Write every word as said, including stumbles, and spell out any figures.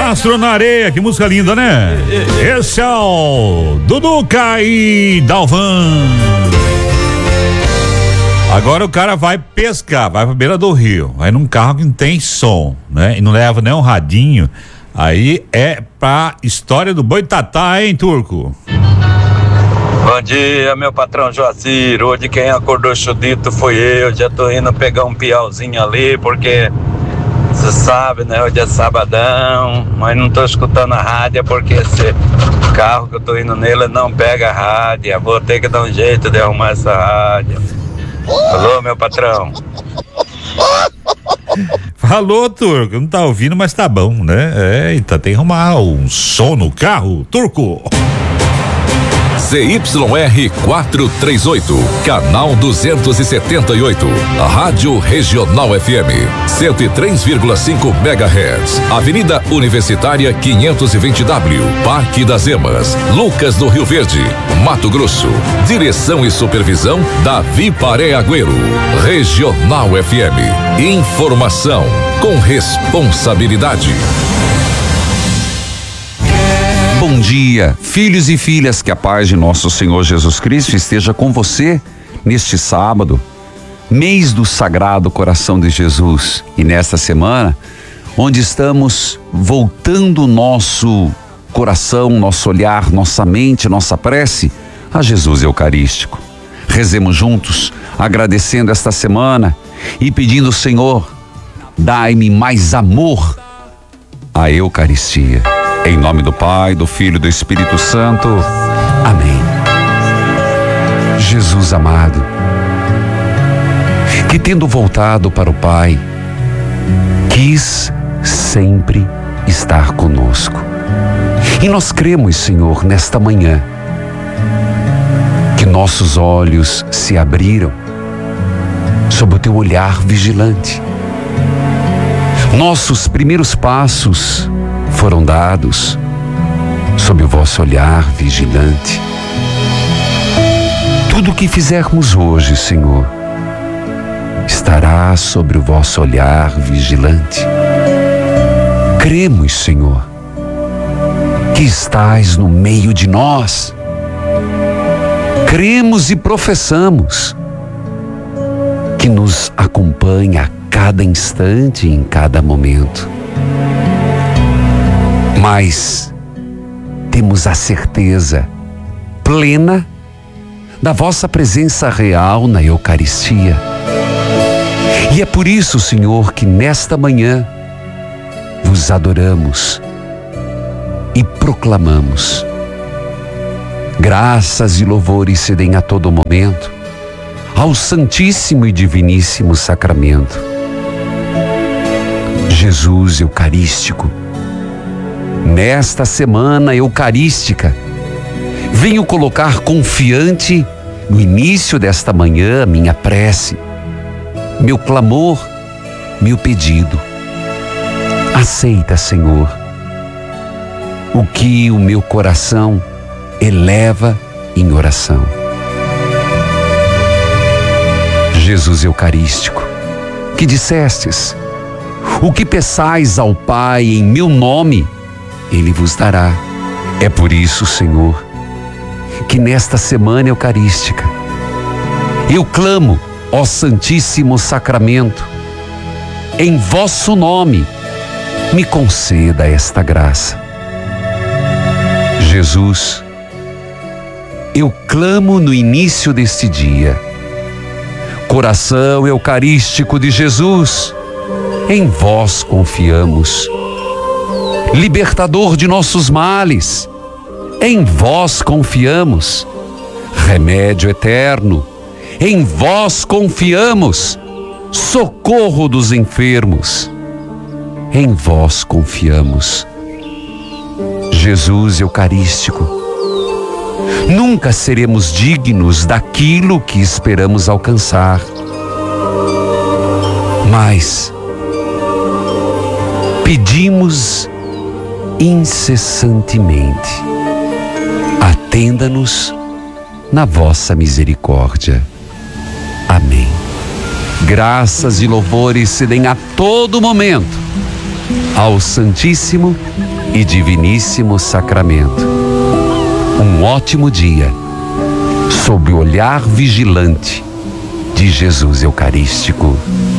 Astro na Areia, que música linda, né? Esse é o Duduca e Dalvan. Agora o cara vai pescar, vai pra beira do rio, vai num carro que não tem som, né? E não leva nem um radinho. Aí é pra história do Boitatá, hein, Turco? Bom dia, meu patrão Joacir. Hoje quem acordou chudito foi eu. Já tô indo pegar um piauzinho ali, porque você sabe, né? Hoje é sabadão, mas não tô escutando a rádio porque esse carro que eu tô indo nele não pega a rádio. Vou ter que dar um jeito de arrumar essa rádio. Alô, meu patrão. Falou, Turco. Não tá ouvindo, mas tá bom, né? Eita, tem que arrumar um som no carro, Turco. C Y R quatrocentos e trinta e oito, canal duzentos e setenta e oito, Rádio Regional F M, cento e três vírgula cinco megahertz, Avenida Universitária quinhentos e vinte W, Parque das Emas, Lucas do Rio Verde, Mato Grosso. Direção e supervisão Davi Paré Agüero. Regional F M, informação com responsabilidade. Bom dia, filhos e filhas, que a paz de nosso Senhor Jesus Cristo esteja com você neste sábado, mês do Sagrado Coração de Jesus, e nesta semana, onde estamos voltando o nosso coração, nosso olhar, nossa mente, nossa prece a Jesus Eucarístico. Rezemos juntos, agradecendo esta semana e pedindo: Senhor, dai-me mais amor à Eucaristia. Em nome do Pai, do Filho e do Espírito Santo. Amém. Jesus amado, que tendo voltado para o Pai, quis sempre estar conosco. E nós cremos, Senhor, nesta manhã, que nossos olhos se abriram sob o teu olhar vigilante. Nossos primeiros passos foram dados sob o vosso olhar vigilante. Tudo o que fizermos hoje, Senhor, estará sobre o vosso olhar vigilante. Cremos, Senhor, que estás no meio de nós. Cremos e professamos que nos acompanha a cada instante e em cada momento. Mas temos a certeza plena da vossa presença real na Eucaristia. E é por isso, Senhor, que nesta manhã vos adoramos e proclamamos. Graças e louvores se deem a todo momento ao Santíssimo e Diviníssimo Sacramento. Jesus Eucarístico, nesta semana eucarística, venho colocar confiante no início desta manhã minha prece, meu clamor, meu pedido. Aceita, Senhor, o que o meu coração eleva em oração. Jesus Eucarístico, que dissestes: o que peçais ao Pai em meu nome, Ele vos dará. É por isso, Senhor, que nesta semana eucarística eu clamo, ó Santíssimo Sacramento, em vosso nome, me conceda esta graça. Jesus, eu clamo no início deste dia. Coração Eucarístico de Jesus, em vós confiamos. Libertador de nossos males, em vós confiamos. Remédio eterno, em vós confiamos. Socorro dos enfermos, em vós confiamos. Jesus Eucarístico, nunca seremos dignos daquilo que esperamos alcançar, mas pedimos incessantemente: atenda-nos na vossa misericórdia. Amém. Graças e louvores se deem a todo momento ao Santíssimo e diviníssimo sacramento. Um ótimo dia, sob o olhar vigilante de Jesus Eucarístico.